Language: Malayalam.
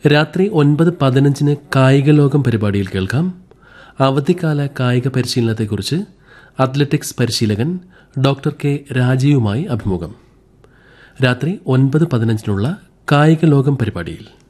രാത്രി 9:15 കായിക ലോകം പരിപാടിയിൽ കേൾക്കാം. അവധിക്കാല കായിക പരിശീലനത്തെക്കുറിച്ച് അത്ലറ്റിക്സ് പരിശീലകൻ ഡോക്ടർ കെ രാജീവുമായി അഭിമുഖം. രാത്രി 9:15 കായിക ലോകം പരിപാടിയിൽ